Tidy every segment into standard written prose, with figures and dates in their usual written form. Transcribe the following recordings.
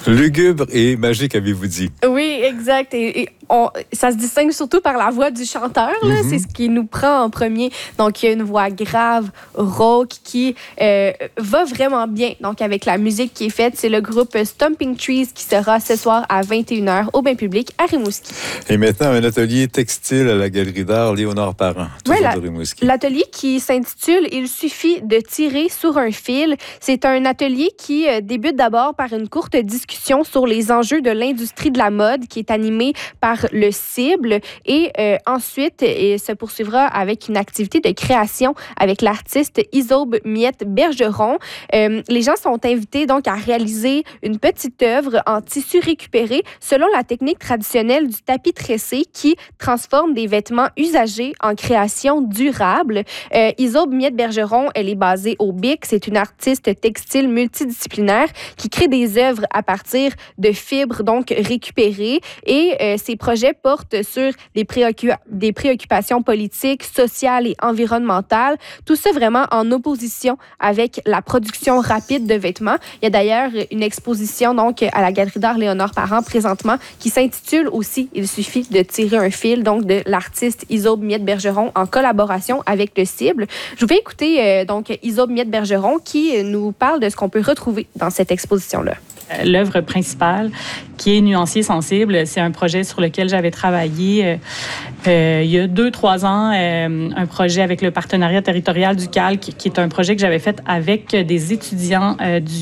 Lugubre et magique, avez-vous dit? Oui, exact. Et ça se distingue surtout par la voix du chanteur. Là. C'est ce qui nous prend en premier. Donc, il y a une voix grave, rauque, qui va vraiment bien. Donc, avec la musique qui est faite, c'est le groupe Stomping Trees qui sera ce soir à 21h au bain public à Rimouski. Et maintenant, un atelier textile à la Galerie d'art Léonard Parent, toujours de Rimouski. L'atelier qui s'intitule « Il suffit de tirer sur un fil ». C'est un atelier qui débute d'abord par une courte discussion sur les enjeux de l'industrie de la mode qui est animée par le Cible et ensuite se poursuivra avec une activité de création avec l'artiste Isobe Miette-Bergeron. Les gens sont invités donc à réaliser une petite œuvre en tissu récupéré selon la technique traditionnelle du tapis tressé qui transforme des vêtements usagés en création durable. Isobe Miette-Bergeron, elle est basée au BIC. C'est une artiste textile multidisciplinaire qui crée des œuvres à partir de fibres donc récupérées et ses projets portent sur des préoccupations politiques, sociales et environnementales. Tout ça vraiment en opposition avec la production rapide de vêtements. Il y a d'ailleurs une exposition donc à la Galerie d'art Léonard Parent présentement qui s'intitule aussi « Il suffit de tirer un fil » donc de l'artiste Isobe Miette-Bergeron en collaboration avec le Cible. Je vous fais écouter donc Isobe Miette-Bergeron qui nous parle de ce qu'on peut retrouver dans cette exposition-là. L'œuvre principale, qui est Nuancier sensible, c'est un projet sur lequel j'avais travaillé il y a 2-3 ans, un projet avec le partenariat territorial du Calque, qui est un projet que j'avais fait avec des étudiants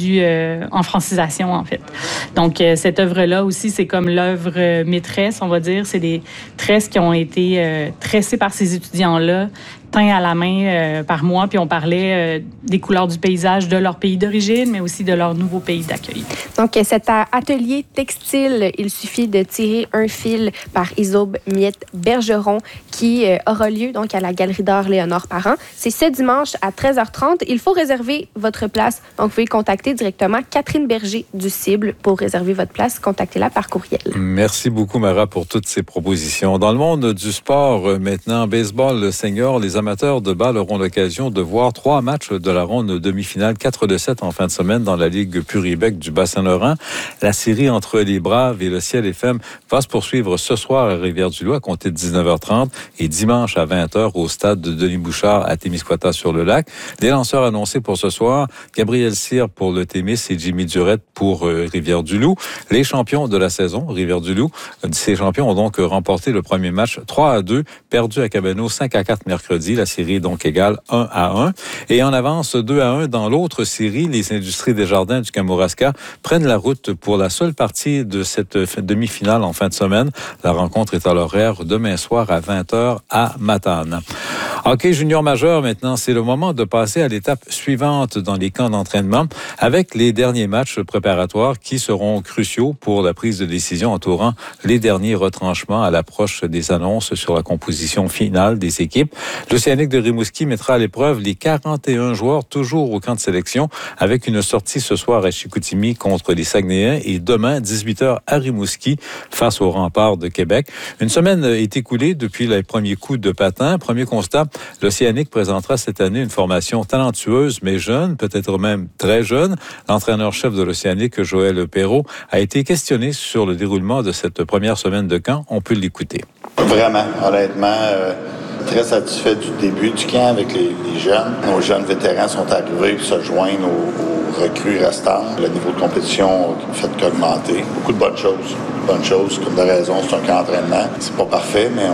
en francisation, en fait. Donc, cette œuvre-là aussi, c'est comme l'œuvre maîtresse, on va dire. C'est des tresses qui ont été tressées par ces étudiants-là, teints à la main par moi, puis on parlait des couleurs du paysage de leur pays d'origine, mais aussi de leur nouveau pays d'accueil. Donc, cet atelier textile, il suffit de tirer un fil par Isobe Miette-Bergeron qui aura lieu donc à la Galerie d'art Léonard Parent. C'est ce dimanche à 13h30. Il faut réserver votre place. Donc, vous pouvez contacter directement Catherine Berger du Cible pour réserver votre place. Contactez-la par courriel. Merci beaucoup, Mara, pour toutes ces propositions. Dans le monde du sport, maintenant, baseball senior, les amateurs de balle auront l'occasion de voir 3 matchs de la ronde demi-finale, 4-7 en fin de semaine dans la Ligue Puribec du Bas-Saint-Laurent. La série entre les Braves et le Ciel FM va se poursuivre ce soir à Rivière-du-Loup à compter de 19h30 et dimanche à 20h au stade de Denis-Bouchard à Témiscouata-sur-le-Lac. Les lanceurs annoncés pour ce soir, Gabriel Cyr pour le Témis et Jimmy Durette pour Rivière-du-Loup. Les champions de la saison, Rivière-du-Loup, ces champions ont donc remporté le premier match 3-2, perdu à Cabano 5-4 mercredi. La série est donc égale 1-1. Et en avance 2-1 dans l'autre série, les Industries Desjardins du Kamouraska prennent la route pour la seule partie de cette demi-finale en fin de semaine. La rencontre est à l'horaire demain soir à 20h à Matane. Hockey junior majeur, maintenant, c'est le moment de passer à l'étape suivante dans les camps d'entraînement avec les derniers matchs préparatoires qui seront cruciaux pour la prise de décision entourant les derniers retranchements à l'approche des annonces sur la composition finale des équipes. L'Océanique de Rimouski mettra à l'épreuve les 41 joueurs toujours au camp de sélection avec une sortie ce soir à Chicoutimi contre les Saguenayens et demain, 18h à Rimouski face au Rempart de Québec. Une semaine est écoulée depuis les premiers coups de patin. Premier constat, l'Océanique présentera cette année une formation talentueuse mais jeune, peut-être même très jeune. L'entraîneur-chef de l'Océanique, Joël Perrault, a été questionné sur le déroulement de cette première semaine de camp. On peut l'écouter. Vraiment, honnêtement, très satisfait du début du camp avec les jeunes. Nos jeunes vétérans sont arrivés pour se joindre aux recrues restantes. Le niveau de compétition ne fait qu'augmenter. Beaucoup de bonnes choses. Comme de raison, c'est un camp d'entraînement. C'est pas parfait, mais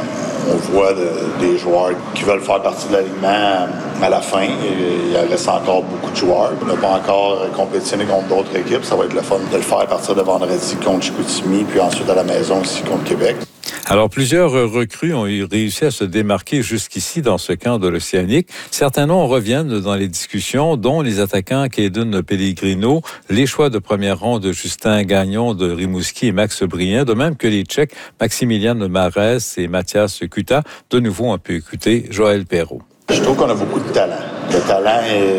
on voit des joueurs qui veulent faire partie de l'alignement à la fin. Il reste encore beaucoup de joueurs. On n'a pas encore compétitionné contre d'autres équipes. Ça va être le fun de le faire à partir de vendredi contre Chicoutimi, puis ensuite à la maison aussi contre Québec. Alors, plusieurs recrues ont réussi à se démarquer jusqu'ici dans ce camp de l'Océanique. Certains noms reviennent dans les discussions, dont les attaquants Kaden Pellegrino, les choix de première ronde de Justin Gagnon de Rimouski et Max Brien, de même que les Tchèques Maximilian Marès et Mathias Kuta. De nouveau, on peut écouter Joël Perrault. Je trouve qu'on a beaucoup de talent. Le talent est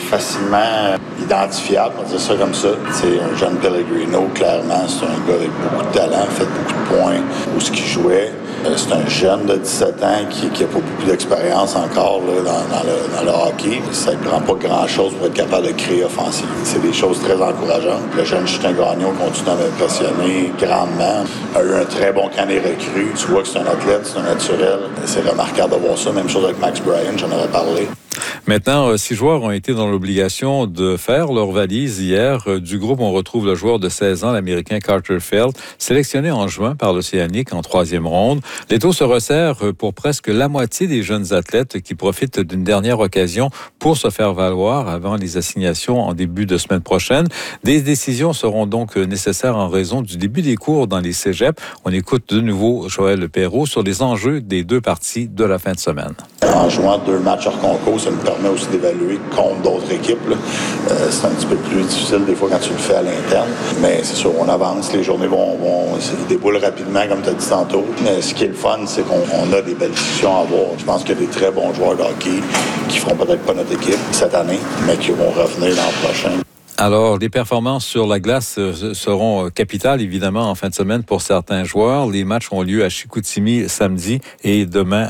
facilement identifiable, on va dire ça comme ça. C'est un jeune Pellegrino, clairement, c'est un gars avec beaucoup de talent, fait beaucoup de points où ce qu'il jouait. C'est un jeune de 17 ans qui n'a pas beaucoup d'expérience encore là, dans le hockey. Ça ne prend pas grand-chose pour être capable de créer offensivement. C'est des choses très encourageantes. Le jeune Justin Gagnon continue à m'impressionner grandement. A eu un très bon camp des recrues. Tu vois que c'est un athlète, c'est un naturel. C'est remarquable de voir ça. Même chose avec Max Bryan, j'en avais parlé. Maintenant, 6 joueurs ont été dans l'obligation de faire leur valise hier. Du groupe, on retrouve le joueur de 16 ans, l'Américain Carter Feld, sélectionné en juin par l'Océanique en 3e ronde. Les taux se resserrent pour presque la moitié des jeunes athlètes qui profitent d'une dernière occasion pour se faire valoir avant les assignations en début de semaine prochaine. Des décisions seront donc nécessaires en raison du début des cours dans les cégeps. On écoute de nouveau Joël Perreault sur les enjeux des 2 parties de la fin de semaine. En jouant 2 matchs hors concours, ça nous permet aussi d'évaluer contre d'autres équipes. C'est un petit peu plus difficile des fois quand tu le fais à l'interne. Mais c'est sûr, on avance, les journées vont déboulent rapidement, comme tu as dit tantôt. Mais ce qui est le fun, c'est qu'on a des belles discussions à avoir. Je pense qu'il y a des très bons joueurs de hockey qui feront peut-être pas notre équipe cette année, mais qui vont revenir l'an prochain. Alors, les performances sur la glace seront capitales, évidemment, en fin de semaine pour certains joueurs. Les matchs ont lieu à Chicoutimi samedi et demain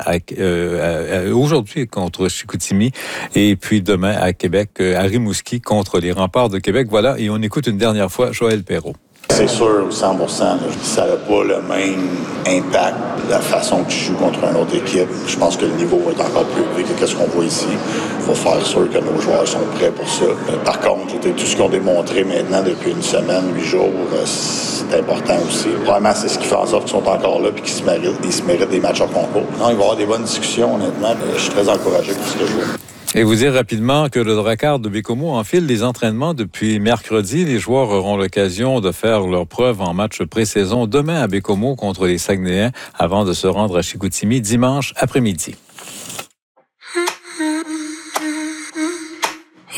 aujourd'hui contre Chicoutimi et puis demain à Québec, à Rimouski contre les Remparts de Québec. Voilà, et on écoute une dernière fois Joël Perreault. C'est sûr, 100%, ça n'a pas le même impact de la façon que tu joues contre une autre équipe. Je pense que le niveau va être encore plus élevé que ce qu'on voit ici. Il faut faire sûr que nos joueurs sont prêts pour ça. Par contre, tout ce qu'on a démontré maintenant depuis une semaine, 8 jours, c'est important aussi. Vraiment, c'est ce qui fait en sorte qu'ils sont encore là et qu'ils se méritent des matchs hors concours. Non, il va y avoir des bonnes discussions, honnêtement. Je suis très encouragé pour ce que je vois. Et vous dire rapidement que le Drakkar de Bécomo enfile les entraînements depuis mercredi. Les joueurs auront l'occasion de faire leurs preuves en match pré-saison demain à Bécomo contre les Saguenayens avant de se rendre à Chicoutimi dimanche après-midi.